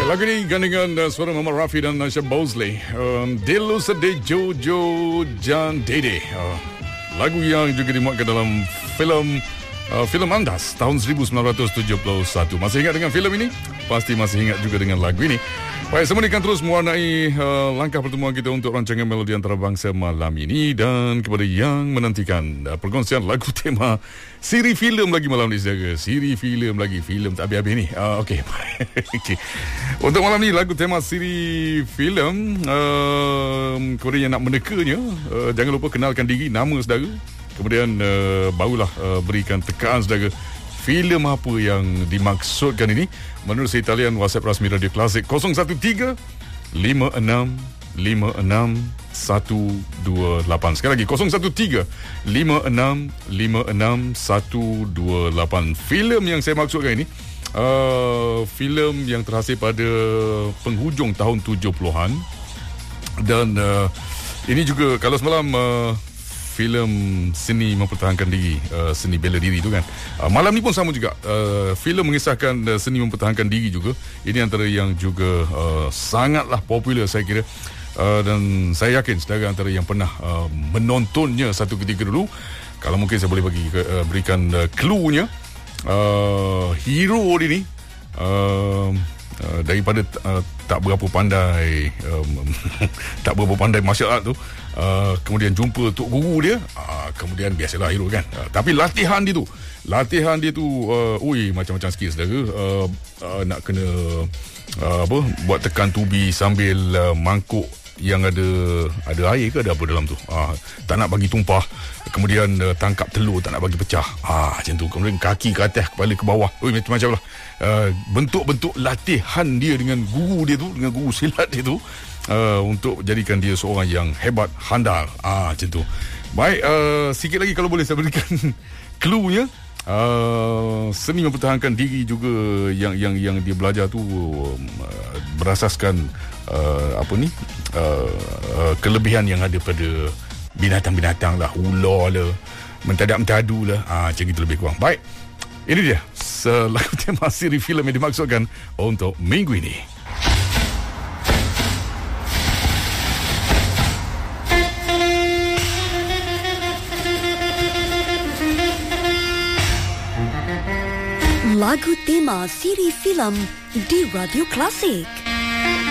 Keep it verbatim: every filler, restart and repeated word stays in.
lagu ini gandingan uh, suara Mama Rafi dan Nasha Bosley. Um, Delu Sedih Jojo Jan Dede. Uh, lagu yang juga dimuatkan dalam filem uh, filem Andas tahun seribu sembilan ratus tujuh puluh satu. Masih ingat dengan filem ini? Pasti masih ingat juga dengan lagu ini. Baik, semua ini akan terus mewarnai uh, langkah pertemuan kita untuk rancangan Melodi Antarabangsa malam ini. Dan kepada yang menantikan uh, perkongsian lagu tema siri filem lagi malam ini, saudara. Siri filem lagi, filem tak habis-habis ni. Uh, Okey. Okay. Untuk malam ni lagu tema siri filem, uh, kepada yang nak menekanya, uh, jangan lupa kenalkan diri, nama saudara. Kemudian uh, barulah uh, berikan tekaan saudara filem apa yang dimaksudkan ini. Menurut talian WhatsApp rasmi Radio Klasik kosong satu tiga lima enam lima enam satu dua lapan. Sekali lagi kosong satu tiga lima enam lima enam satu dua lapan. Filem yang saya maksudkan ini uh, filem yang terhasil pada penghujung tahun tujuh puluhan. Dan uh, ini juga kalau semalam uh, filem seni mempertahankan diri, uh, seni bela diri tu kan. Uh, malam ni pun sama juga. Uh, filem mengisahkan uh, seni mempertahankan diri juga. Ini antara yang juga uh, sangatlah popular saya kira. Uh, dan saya yakin saudara antara yang pernah uh, menontonnya satu ketika dulu. Kalau mungkin saya boleh bagi uh, berikan uh, clue-nya. Uh, hero dia ni uh, uh, daripada uh, tak berapa pandai um, tak berapa pandai martial art tu, uh, kemudian jumpa tok guru dia, uh, kemudian biasalah hero kan, uh, tapi latihan dia tu latihan dia tu uh, ui macam-macam skill saudara. uh, uh, nak kena uh, apa buat tekan tubi sambil uh, mangkuk yang ada ada air ke ada apa dalam tu, uh, tak nak bagi tumpah, kemudian uh, tangkap telur tak nak bagi pecah, ah macam tu, kemudian kaki ke atas kepala ke bawah, ui macam-macam lah. Uh, bentuk-bentuk latihan dia dengan guru dia tu, dengan guru silat dia tu, uh, untuk jadikan dia seorang yang hebat, handal, ah macam tu. Baik, uh, sikit lagi kalau boleh saya berikan clue-nya. Uh, seni mempertahankan diri juga yang yang yang dia belajar tu uh, berasaskan uh, apa ni uh, uh, kelebihan yang ada pada binatang-binatang lah, ular lah, mentadak-mentadu lah, ah macam itu lebih kurang. Baik, ini dia lagu tema siri filem yang dimaksudkan untuk minggu ini. Lagu tema siri filem di Radio Klasik.